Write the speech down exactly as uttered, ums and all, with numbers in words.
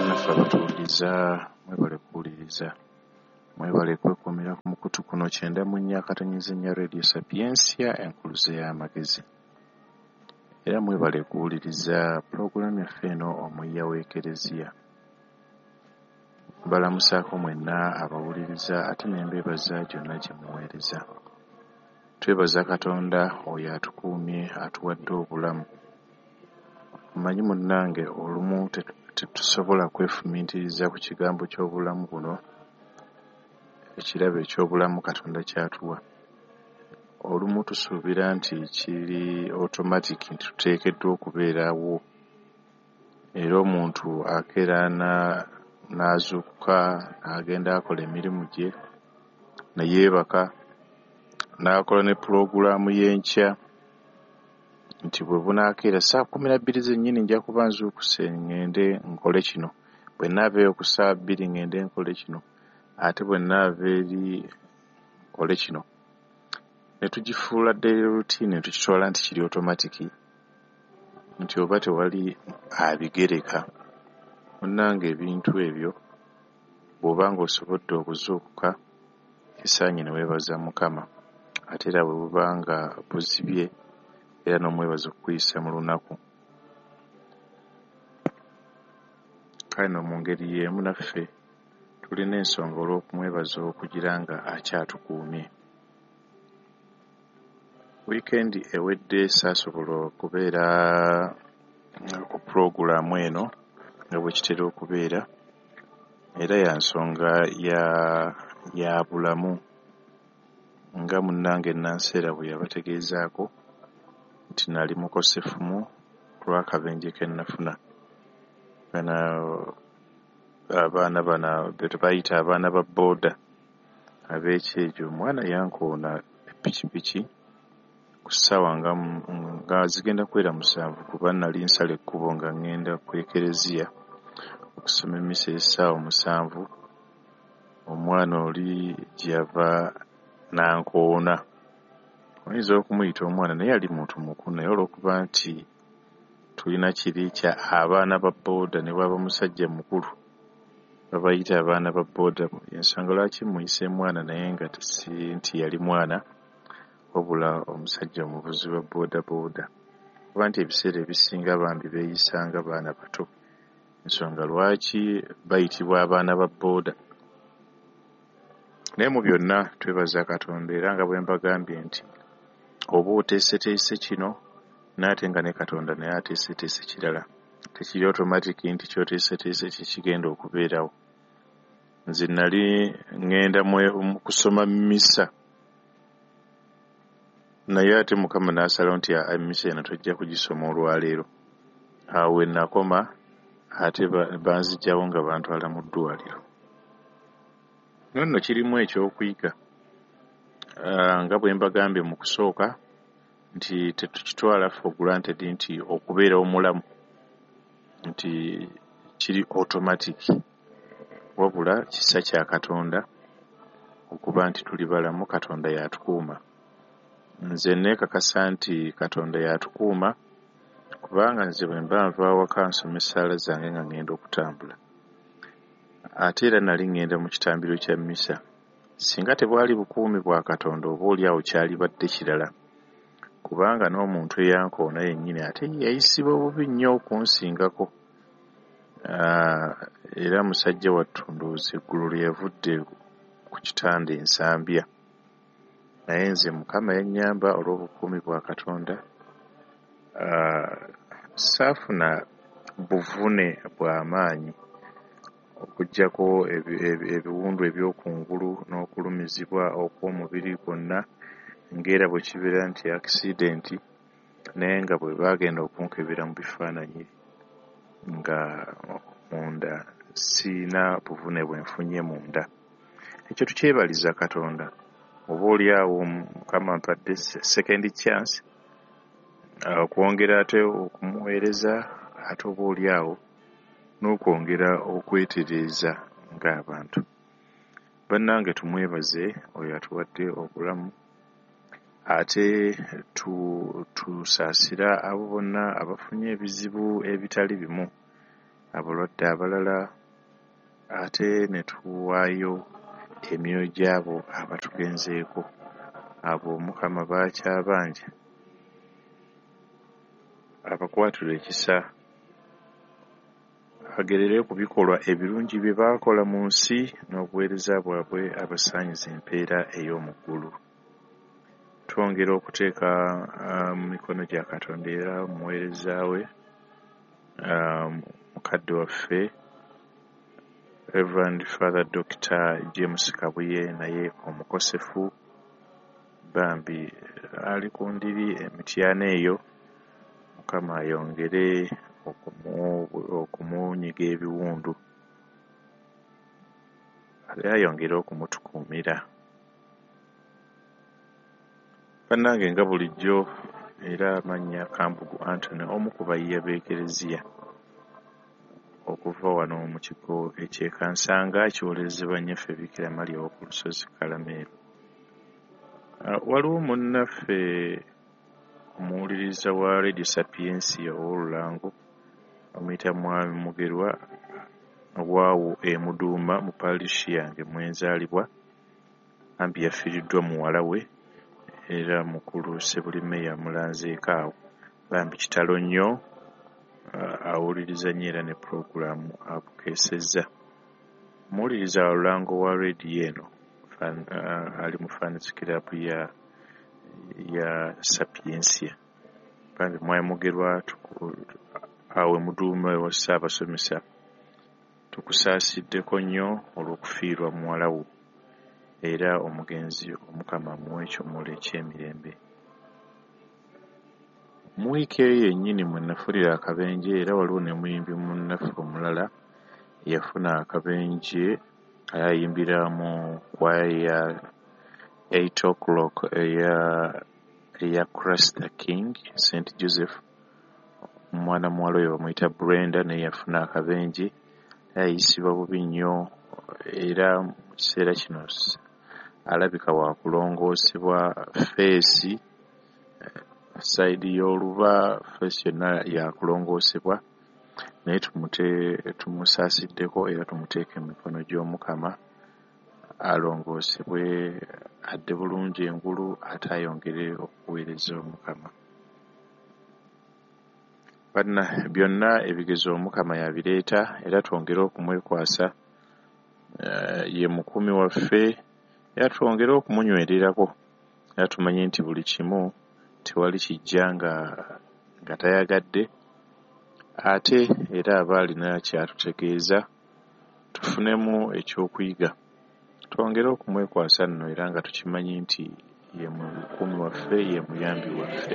bannaffe abatuwuliriza mwebale kuwuliriza mwebale kwekuumira ku mukutu kuno kyenda mu nnya akatonnyizanya Radio Sapiensia enkuluze y'amagezi era mwebale kuwuliriza pulogulaamu yaffe eno omuyya w'ekereziya. Mbalamusaako mwenna abawuliriza ate n'embeebaza gyonna gye muweereza. Twebaza Katonda oyo atukuumye atuwadde obulamu. Mmanyi munnange olumu tetusobola kwefumiitiriza ku kigambo ky'obulamu buno, ekirabo eky'obulamu Katonda kyatuwa. Olumu tusuubira nti kiri automatic nti tuteekeddwa okubeerawo era omuntu akeera n'azuukuka n'agenda akola emirimu gye ne yeebaka n'akola ne pulogulaamu y'enkya nti bwe bunaakeera saa kumi na bbiri zennyini nja kuba nzuukuse ŋŋende nkole kino, bwe nnaava eyo ku saa bbiri ŋŋende nkole kino, ate bwe nnaava eri nkole kino. Ne tugifuula daily routine ne tukitwala nti kiri automatic nti oba tewali abigereka. Munnange ebintu ebyo bw'oba ng'osobodde okuzuukuka kisaanye ne weebaza Mukama, ate era bwe buba nga buzibye era n'omwebaza okukuyisa mu lunaku. Kale no mu ngeri y'emu naffe tulina ensonga olw'okumwebaza okugira nga akyatukuumye. Wiikendi ewedde saasobola okubeera ku pulogulaamu eno nga bwe kitera okubeera era ya nsonga ya ya bulamu nga munnange Nanseera bwe yabategeezaako nti nali mukosefumu lw'akabenje ke nnafuna. Bano abaana bano be bayita abaana ba booda ab'ekyejo, omwana yankoona epikipiki ku ssaawa nga nga zigenda kwera musanvu kuba nali nsala ekkubo nga ŋŋenda ku ekereziya okusoma emmisa essaawa musanvu. Omwana oli gye yava n'ankoona. Oyinza okumuyita omwana naye yali muntu mukulu, naye olw'okuba nti tulina kiri kya abaana ba booda ne bw'aba musajja mukulu babayita abaana ba booda. Ensonga lwaki muyise mwana naye nga si nti yali mwana wabula omusajja omuvuzi wa booda booda, kuba nti ebiseera ebisinga bambi beeyisa nga baana bato. Ensonga lwaki bayitibwa abaana ba booda. Naye mu byonna twebaza Katonda era nga bwe mbagambye nti oba oteeseteese kino n'ate nga ne Katonda naye ateeseteese kirala. Tekiri automatic nti ky'oteeseteese kye kigenda okubeerawo. Nze nali ŋŋenda mu kusoma mmisa naye ate Mukama n'asalawo nti emmisa eno tojja kugisoma olwaleero. Awo we nakoma ate banzigyawo nga bantwala mu ddwaliro. Nonno kirimu ekyokuyiga nga bwe mbagambye mu kusooka nti tetukitwala for granted nti okubeera omulamu nti kiri automatic, wabula kisa kya Katonda okuba nti tuli balamu. Katonda yatukuuma. Nze neekakasa nti Katonda yatukuuma kubanga nze bwe mba nva awaka nsoma essaala zange nga ŋŋenda okutambula, ate era nali ŋŋenda mu kitambiro kya mmisa. Singa tebwali bukuumi bwa Katonda oba oliawo kyalibadde kirala, kubanga n'omuntu eyankoona yennyini ate yayisibwa bubi nnyo okunsingako. Era musajja wattu ndowooza eggulu lye yavudde ku kitanda ensambya, naye nze Mukama yannyamba olw'obukuumi bwa Katonda. Saafuna buvune bw'amaanyi okuggyako ebiwundu eby'okungulu n'okulumizibwa okw'omubiri gwonna ng'era bwe kibeera nti akisidenti, naye nga bwe baagenda okunkebera mu bifaananyi nga munda siina buvune bwe nfunye munda. Ekyo tukyebaliza Katonda. Oba oli awo Mukama mpadde second chance okwongera ate okumuweereza, ate oba oli awo n'okwongera okwetereeza ng'abantu. Bannange tumwebaze oyo atuwadde obulamu, ate tusaasira abo bonna abafunye ebizibu ebitali bimu, abalwadde abalala ate ne tuwaayo emyoyo gy'abo abatugenzeeko. Abo Mukama baakyabanja, abakwatirwe ekisa, agerere ku bikolwa ebirungi bye baakola mu nsi n'obuweereza bwabwe abasaanyiza empeera ey'omu ggulu. Twongera okuteeka uh, mu mikono gya Katonda era omuweereza we uh, mukadde waffe Reverend Father Doctor James Kabuye, naye omukosefu bambi ali ku ndiri emityana eyo. Mukama ayongere okumunyiga ebiwundu, ayongere okumutukuumira. Bannange nga bulijjo era amannya Kambugu Anthony, omu ku bayiiya b'Ekereziya okuva wano mu kigo eky'Ekansanga kiwolezebwa nnyaffe Bikira Maria w'oku lusozi Kalameeru. Uh, waliwo munnaffe omuwuliriza wa Radio Sapiensia ow'Olulango omuyita Mwami Mugerwa waawo e Muduuma mu palishi yange mwenzaalibwa, ambi yafiiriddwa muwala we era mukulu Sebulime yamulanzeeko awo. Bambi kitalo nnyo, uh, awuliriza nnyo era ne pulogulaamu abukeesezza. Muwuliriza wa Lulango wa rediyo eno fan, uh, ali mu fans club ya ya Sapiensia. Bambi Mwami Mugerwa awe Muduuma wa Ssaabasomesa, tukusaasiddeko nnyo olw'okufiirwa muwala wo, era omugenzi Omukama amuwe ekyomolo eky'emirembe. Mu wiiki eyo yennyini mwe nafulira akabenje, era waliwo ne muyimbi munnaffe omulala yafuna akabenje ayayimbira mu kwaya ya eight o'clock eya eya Christ the King Saint Joseph. Omwana muwala oyo bamuyita Brenda naye yafuna akabenje, yayisibwa bubi nnyo era mu kiseera kino alabika wa kulongoosebwa feesi, sayidi y'oluba feesi yonna yakulongoosebwa, naye tumute tumusaasideko era tumuteeke mu mikono gy'Omukama alongoosebwe adde bulungi engulu ate ayongere okuweereza Omukama. Banna byonna ebigezo Omukama yabireeta era twongere okumwekwasa. Uh, ye mukumi waffe era twongere okumunywererako era tumanye nti buli kimu tewali kijja nga nga tayagadde, ate era aba alina kyatutegeeza tufunemu ekyokuyiga. Twongere okumwekwasa nno era nga tukimanyi nti ye mukumi waffe, ye muyambi waffe.